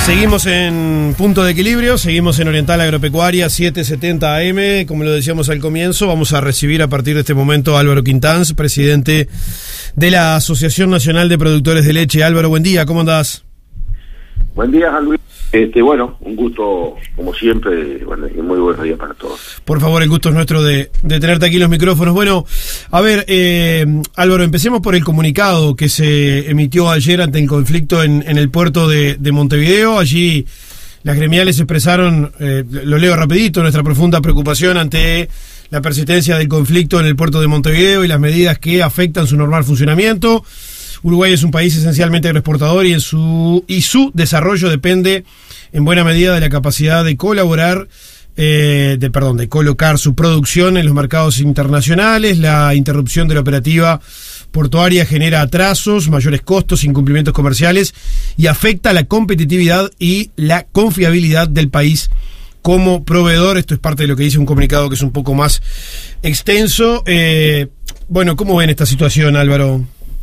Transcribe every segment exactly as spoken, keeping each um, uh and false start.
Seguimos en Punto de Equilibrio, seguimos en Oriental Agropecuaria setecientos setenta A M, como lo decíamos al comienzo. Vamos a recibir a partir de este momento a Álvaro Quintanz, presidente de la Asociación Nacional de Productores de Leche. Álvaro, buen día, ¿cómo andás? Buen día, Juan Luis. Este, bueno, un gusto, como siempre, bueno, y muy buenos días para todos. Por favor, el gusto es nuestro de, de tenerte aquí en los micrófonos. Bueno, a ver, eh, Álvaro, empecemos por el comunicado que se emitió ayer ante el conflicto en, en el puerto de, de Montevideo. Allí las gremiales expresaron, eh, lo leo rapidito, nuestra profunda preocupación ante la persistencia del conflicto en el puerto de Montevideo y las medidas que afectan su normal funcionamiento. Uruguay es un país esencialmente agroexportador y, en su, y su desarrollo depende en buena medida de la capacidad de colaborar, eh, de perdón, de colocar su producción en los mercados internacionales. La interrupción de la operativa portuaria genera atrasos, mayores costos, incumplimientos comerciales y afecta la competitividad y la confiabilidad del país como proveedor. Esto es parte de lo que dice un comunicado que es un poco más extenso. Eh, bueno, ¿cómo ven esta situación, Álvaro?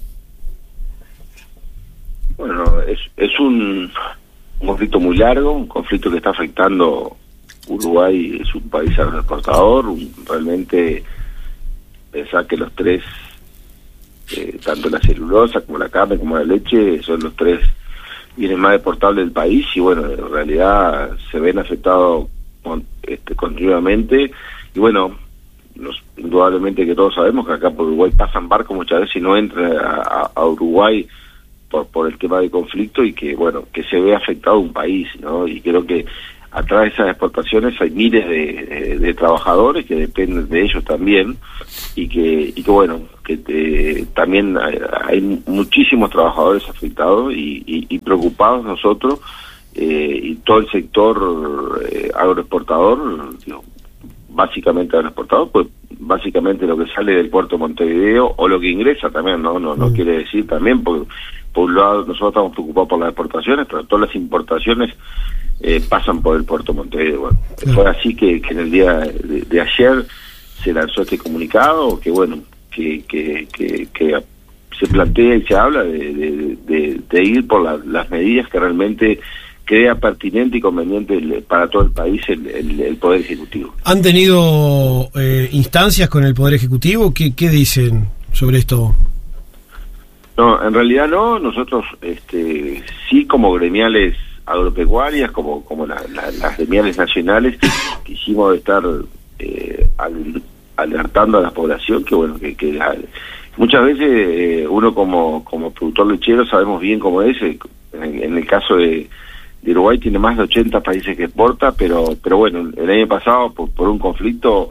Bueno, es, es un, un conflicto muy largo, un conflicto que está afectando Uruguay. Es un país agroexportador, un, realmente pensar que los tres, eh, tanto la celulosa como la carne como la leche, son los tres bienes más exportables del país, y bueno, en realidad se ven afectados con, este, continuamente, y bueno, nos, indudablemente que todos sabemos que acá por Uruguay pasan barcos muchas veces y no entran a, a, a Uruguay por por el tema de conflicto, y que bueno, que se ve afectado un país, ¿no? Y creo que atrás de esas exportaciones hay miles de, de, de trabajadores que dependen de ellos también, y que y que bueno, que te, también hay, hay muchísimos trabajadores afectados y, y, y preocupados nosotros, eh, y todo el sector eh, agroexportador, digo, básicamente agroexportador, pues básicamente lo que sale del puerto de Montevideo, o lo que ingresa también, no no no mm. quiere decir también, porque por un lado nosotros estamos preocupados por las exportaciones, pero todas las importaciones eh, pasan por el puerto de Montevideo. Bueno, sí. Fue así que, que en el día de, de ayer se lanzó este comunicado, que bueno, que que, que, que se plantea y se habla de, de, de, de ir por la, las medidas que realmente crea pertinente y conveniente el, para todo el país el, el, el Poder Ejecutivo. ¿Han tenido eh, instancias con el Poder Ejecutivo? ¿Qué, qué dicen sobre esto? No, en realidad no. Nosotros este, sí, como gremiales agropecuarias, como como la, la, las gremiales nacionales, quisimos estar eh, al, alertando a la población que bueno, que, que la, muchas veces eh, uno como como productor lechero sabemos bien cómo es. Eh, en, en el caso de de Uruguay tiene más de ochenta países que exporta, pero pero bueno, el año pasado por, por un conflicto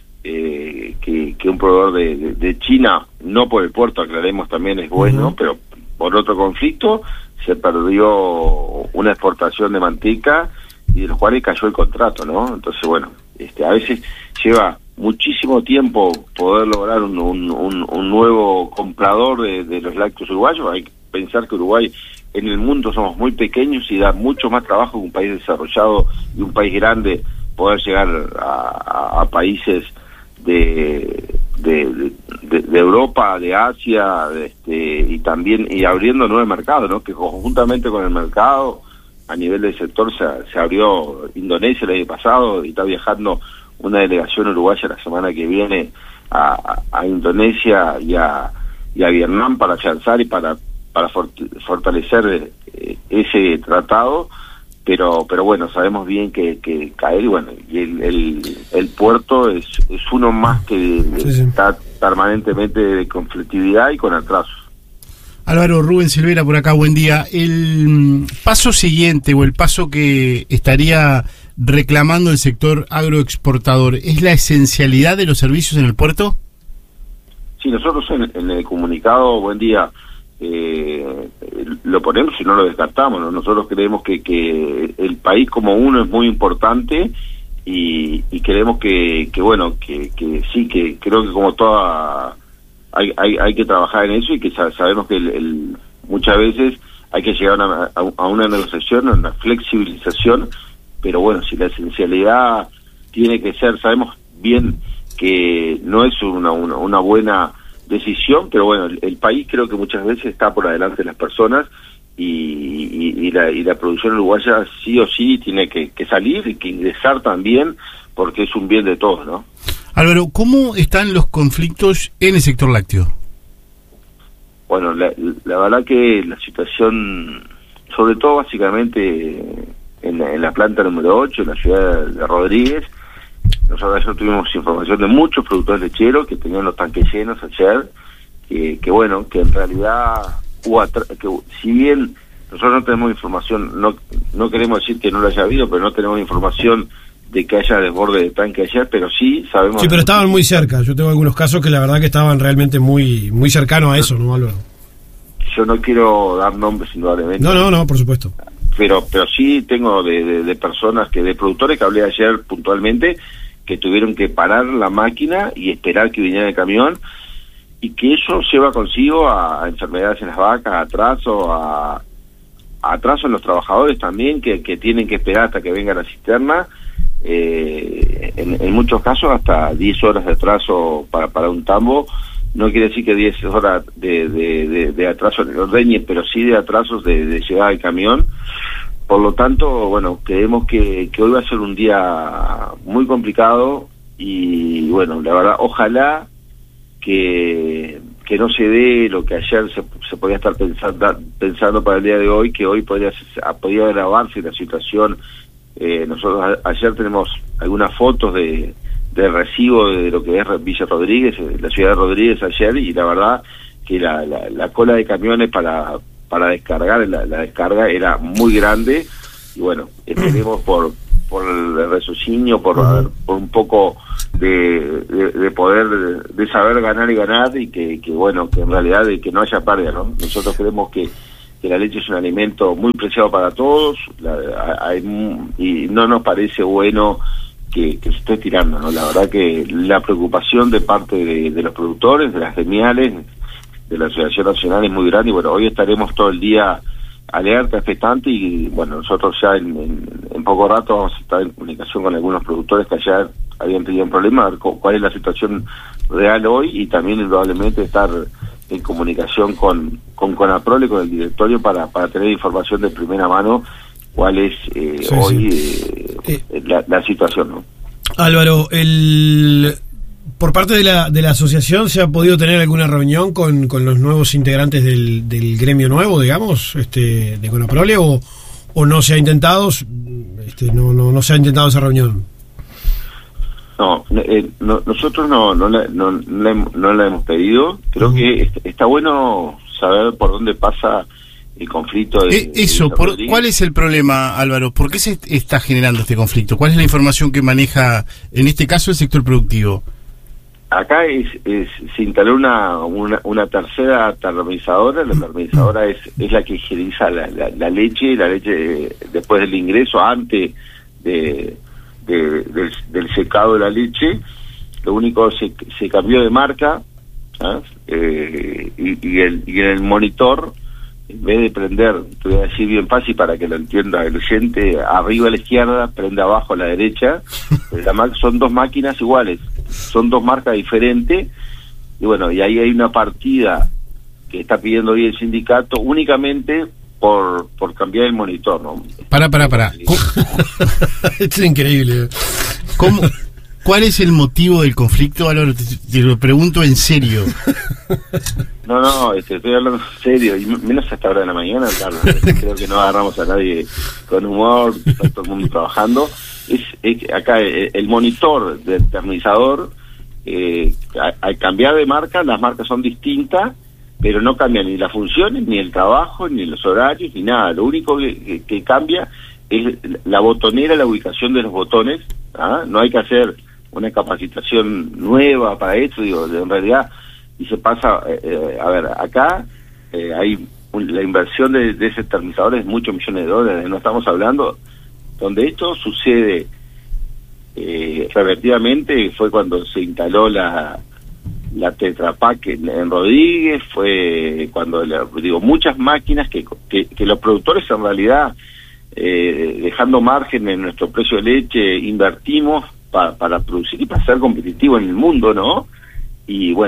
eh, que, que un proveedor de, de, de China, no por el puerto, aclaremos, también es bueno, uh-huh. pero por otro conflicto se perdió una exportación de manteca y de los cuales cayó el contrato, ¿no? Entonces bueno, este a veces lleva muchísimo tiempo poder lograr un, un, un, un nuevo comprador de, de los lácteos uruguayos. Hay que pensar que Uruguay en el mundo somos muy pequeños y da mucho más trabajo que un país desarrollado y un país grande poder llegar a, a, a países de de, de de Europa, de Asia, de este, y también y abriendo nuevos mercados, ¿no? Que conjuntamente con el mercado a nivel del sector se, se abrió Indonesia el año pasado, y está viajando una delegación uruguaya la semana que viene a, a, a Indonesia y a, y a Vietnam para afianzar y para para fortalecer eh, ese tratado, pero pero bueno, sabemos bien que, que caer, y bueno, y el, el, el puerto es, es uno más que sí, sí. está permanentemente de conflictividad y con atrasos. Álvaro, Rubén Silvera por acá, buen día. El paso siguiente o el paso que estaría reclamando el sector agroexportador, ¿es la esencialidad de los servicios en el puerto? Sí, nosotros en, en el comunicado, buen día, Eh, lo ponemos y no lo descartamos, ¿no? Nosotros creemos que, que el país como uno es muy importante, y, y creemos que, que bueno, que, que sí, que creo que como toda hay, hay, hay que trabajar en eso, y que sabemos que el, el, muchas veces hay que llegar a una, a una negociación, a una flexibilización, pero bueno, si la esencialidad tiene que ser, sabemos bien que no es una, una, una buena decisión, pero bueno, el, el país creo que muchas veces está por adelante de las personas, y, y, y, la, y la producción uruguaya sí o sí tiene que, que salir y que ingresar también, porque es un bien de todos, ¿no? Álvaro, ¿cómo están los conflictos en el sector lácteo? Bueno, la, la verdad que la situación, sobre todo básicamente en la, en la planta número ocho, en la ciudad de Rodríguez, nosotros ayer tuvimos información de muchos productores lecheros que tenían los tanques llenos ayer, que, que bueno, que en realidad hubo que si bien nosotros no tenemos información, no no queremos decir que no lo haya habido, pero no tenemos información de que haya desborde de tanque ayer, pero sí sabemos... Sí, pero estaban muy cerca. Yo tengo algunos casos que la verdad que estaban realmente muy muy cercanos a eso, ¿no, Álvaro? Yo no quiero dar nombres indudablemente. No, no, no, por supuesto. Pero pero sí tengo de, de, de personas, que de productores que hablé ayer puntualmente, que tuvieron que parar la máquina y esperar que viniera el camión, y que eso lleva consigo a, a enfermedades en las vacas, a atraso, a, a atraso en los trabajadores también, que, que tienen que esperar hasta que venga la cisterna. Eh, en, en muchos casos hasta diez horas de atraso para, para un tambo. No quiere decir que diez horas de, de, de, de atraso en el ordeñe, pero sí de atrasos de, de llegada del camión. Por lo tanto, bueno, creemos que, que hoy va a ser un día muy complicado y, bueno, la verdad, ojalá que, que no se dé lo que ayer se, se podía estar pensando, pensando para el día de hoy, que hoy podría, podría agravarse la situación. Eh, nosotros a, ayer tenemos algunas fotos de, de recibo de lo que es Villa Rodríguez, la ciudad de Rodríguez ayer, y la verdad que la, la, la cola de camiones para para descargar, la, la descarga era muy grande, y bueno, esperemos por por el raciocinio, por, uh-huh. por un poco de, de, de poder, de, de saber ganar y ganar, y que, que bueno, que en realidad de que no haya pérdida, ¿no? Nosotros creemos que que la leche es un alimento muy preciado para todos, la, hay, y no nos parece bueno que, que se esté tirando, ¿no? La verdad que la preocupación de parte de, de los productores, de las gremiales, de la Asociación Nacional es muy grande, y bueno, hoy estaremos todo el día alerta, expectante, y bueno, nosotros ya en, en, en poco rato vamos a estar en comunicación con algunos productores que ayer habían tenido un problema, a ver cuál es la situación real hoy, y también indudablemente estar en comunicación con con Conaprole, con el directorio, para para tener información de primera mano cuál es eh, sí, hoy sí. Eh, eh. La, la situación, ¿no? Álvaro, el por parte de la de la asociación, ¿se ha podido tener alguna reunión con, con los nuevos integrantes del, del gremio nuevo, digamos, este de Conaprole, o, o no se ha intentado, este no no no se ha intentado esa reunión? No, eh, no, nosotros no no la, no, no, la, no la hemos pedido. Creo uh-huh. que est- está bueno saber por dónde pasa el conflicto. De, eh, eso, de por, ¿cuál es el problema, Álvaro? ¿Por qué se está generando este conflicto? ¿Cuál es la información que maneja, en este caso, el sector productivo? Acá es, es se instaló una, una una tercera termizadora. La termizadora es es la que higieniza la, la, la leche, la leche eh, después del ingreso, antes de De, del, del secado de la leche. Lo único se, se cambió de marca, ¿ah? eh, y, y, el, y el monitor, en vez de prender, te voy a decir bien fácil para que lo entienda el oyente, arriba a la izquierda, prende abajo a la derecha. La, son dos máquinas iguales, son dos marcas diferentes, y bueno, y ahí hay una partida que está pidiendo hoy el sindicato únicamente por por cambiar el monitor, ¿no? Para, para, para. Es increíble. ¿Cómo, ¿Cuál es el motivo del conflicto, Álvaro? Te, te lo pregunto en serio. No, no, este, estoy hablando en serio, y menos a esta hora de la mañana, Carlos. Creo que no agarramos a nadie con humor, está todo el mundo trabajando. Es, es acá el, el monitor del termizador, eh, al cambiar de marca, las marcas son distintas, pero no cambia ni las funciones, ni el trabajo, ni los horarios, ni nada. Lo único que, que, que cambia es la botonera, la ubicación de los botones. ¿Ah? No hay que hacer una capacitación nueva para esto, digo, en realidad, y se pasa, eh, a ver, acá eh, hay un, la inversión de, de ese termizador es muchos millones de dólares, no estamos hablando, donde esto sucede eh, revertidamente, fue cuando se instaló la la Tetra Pak en, en Rodríguez, fue cuando, la, digo, muchas máquinas que, que, que los productores en realidad, eh, dejando margen en nuestro precio de leche, invertimos pa, para producir y para ser competitivo en el mundo, ¿no? Y bueno,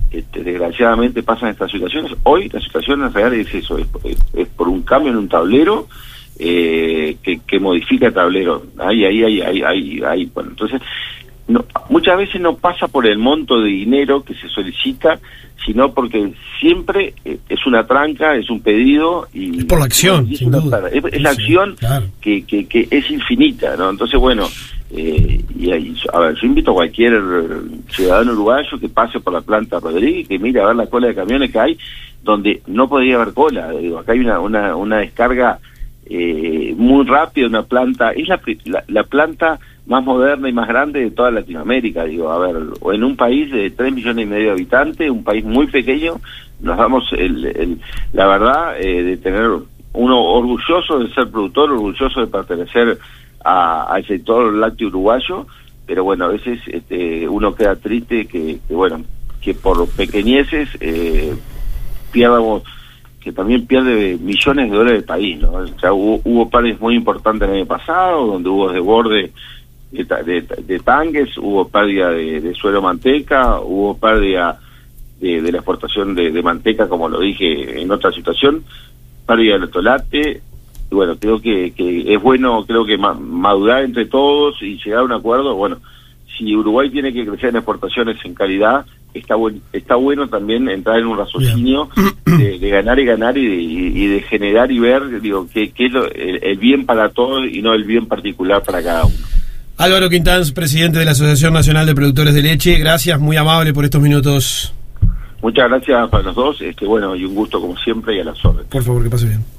este, desgraciadamente pasan estas situaciones. Hoy la situación real es eso, es, es, es por un cambio en un tablero eh, que, que modifica el tablero. Ahí, ahí, ahí, ahí, ahí, ahí. Bueno, entonces, no, muchas veces no pasa por el monto de dinero que se solicita, sino porque siempre es una tranca, es un pedido y es por la acción, y es, sin una, duda. es, es la acción claro. que, que, que es infinita, ¿no? Entonces, bueno, eh, y ahí, a ver, yo invito a cualquier ciudadano uruguayo que pase por la planta Rodríguez, que mire a ver la cola de camiones que hay, donde no podría haber cola. Digo, acá hay una una, una descarga eh, muy rápida, una planta, es la, la, la planta más moderna y más grande de toda Latinoamérica. Digo, a ver, o en un país de tres millones y medio de habitantes, un país muy pequeño, nos damos el, el, la verdad eh, de tener uno orgulloso de ser productor, orgulloso de pertenecer a, al sector lácteo uruguayo, pero bueno, a veces este, uno queda triste que, que bueno, que por pequeñeces eh, pierdamos, que también pierde millones de dólares el país, ¿no? O sea, hubo, hubo pares muy importantes el año pasado, donde hubo desborde De, de, de tanques, hubo pérdida de, de suero manteca, hubo pérdida de, de la exportación de, de manteca, como lo dije en otra situación, pérdida del lactolate. Y bueno, creo que, que es bueno, creo que ma madurar entre todos y llegar a un acuerdo. Bueno, si Uruguay tiene que crecer en exportaciones en calidad, está buen, está bueno también entrar en un raciocinio de, de ganar y ganar y de, y, y de generar y ver, digo, qué que es lo, el, el bien para todos y no el bien particular para cada uno. Álvaro Quintanz, presidente de la Asociación Nacional de Productores de Leche, gracias, muy amable por estos minutos. Muchas gracias para los dos, este bueno, y un gusto como siempre y a las órdenes. Por favor, que pase bien.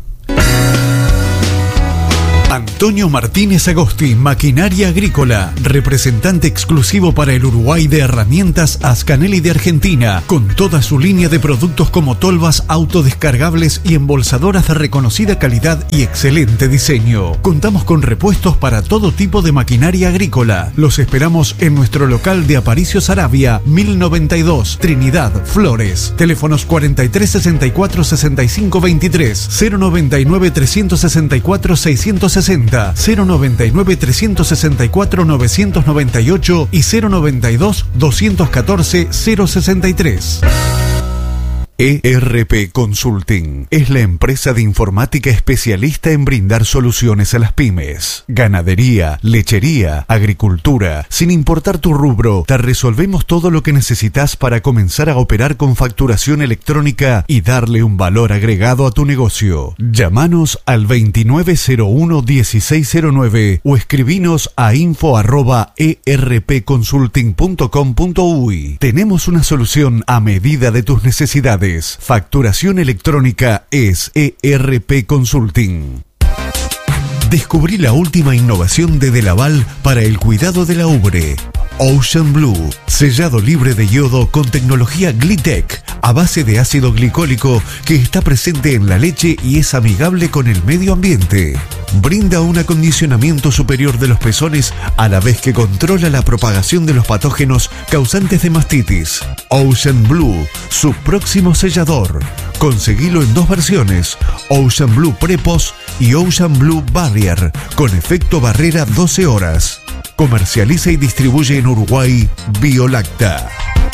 Antonio Martínez Agosti, Maquinaria Agrícola, representante exclusivo para el Uruguay de herramientas Ascanelli de Argentina, con toda su línea de productos como tolvas autodescargables y embolsadoras de reconocida calidad y excelente diseño. Contamos con repuestos para todo tipo de maquinaria agrícola. Los esperamos en nuestro local de Aparicio Saravia, mil noventa y dos, Trinidad, Flores. Teléfonos cuarenta y tres sesenta y cuatro sesenta y cinco veintitrés, cero noventa y nueve trescientos sesenta y cuatro seiscientos sesenta, cero noventa y nueve trescientos sesenta y cuatro novecientos noventa y ocho y cero noventa y dos doscientos catorce cero sesenta y tres. E R P Consulting es la empresa de informática especialista en brindar soluciones a las pymes. Ganadería, lechería, agricultura, sin importar tu rubro, te resolvemos todo lo que necesitas para comenzar a operar con facturación electrónica y darle un valor agregado a tu negocio. Llámanos al veintinueve cero uno dieciséis cero nueve o escribinos a info arroba erpconsulting punto com punto uy. Tenemos una solución a medida de tus necesidades. Facturación electrónica es E R P Consulting. Descubrí la última innovación de Delaval para el cuidado de la ubre. Ocean Blue, sellado libre de yodo con tecnología Glitech a base de ácido glicólico que está presente en la leche y es amigable con el medio ambiente. Brinda un acondicionamiento superior de los pezones a la vez que controla la propagación de los patógenos causantes de mastitis. Ocean Blue, su próximo sellador. Conseguilo en dos versiones, Ocean Blue Prepos y Ocean Blue Barrier, con efecto barrera doce horas. Comercializa y distribuye en Uruguay Biolacta.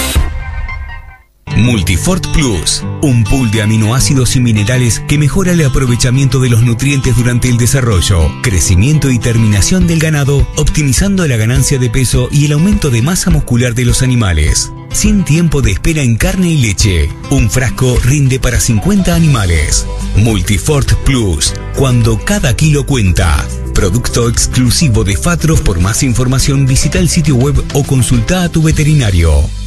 Multifort Plus, un pool de aminoácidos y minerales que mejora el aprovechamiento de los nutrientes durante el desarrollo, crecimiento y terminación del ganado, optimizando la ganancia de peso y el aumento de masa muscular de los animales. Sin tiempo de espera en carne y leche. Un frasco rinde para cincuenta animales. Multifort Plus, cuando cada kilo cuenta. Producto exclusivo de Fatro. Por más información visita el sitio web o consulta a tu veterinario.